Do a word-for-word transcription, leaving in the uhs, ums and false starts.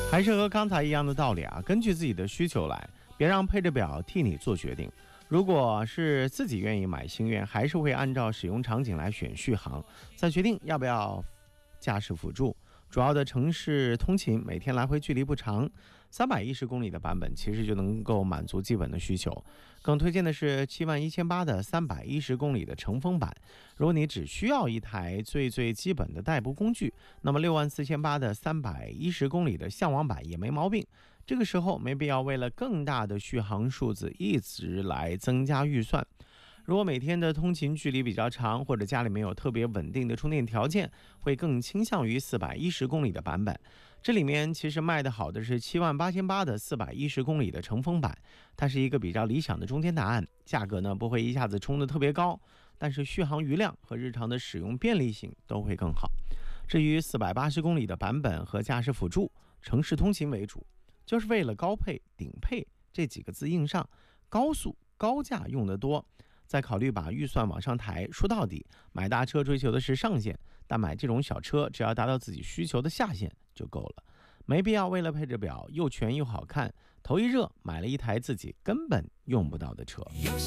还是和刚才一样的道理啊，根据自己的需求来，别让配置表替你做决定。如果是自己愿意买星越，还是会按照使用场景来选续航，再决定要不要驾驶辅助。主要的城市通勤每天来回距离不长，三百一十公里的版本其实就能够满足基本的需求。更推荐的是七万一千八的三百一十公里的乘风版。如果你只需要一台最最基本的代步工具，那么六万四千八的三百一十公里的向往版也没毛病。这个时候没必要为了更大的续航数字一直来增加预算。如果每天的通勤距离比较长，或者家里没有特别稳定的充电条件，会更倾向于四百一十公里的版本。这里面其实卖的好的是七万八千八的四百一十公里的乘风版，它是一个比较理想的中间答案，价格呢不会一下子冲得特别高，但是续航余量和日常的使用便利性都会更好。至于四百八十公里的版本和驾驶辅助，城市通勤为主，就是为了高配顶配这几个字硬上，高速高价用得多，再考虑把预算往上抬。说到底，买大车追求的是上限，但买这种小车只要达到自己需求的下限就够了，没必要为了配置表又全又好看，头一热买了一台自己根本用不到的车。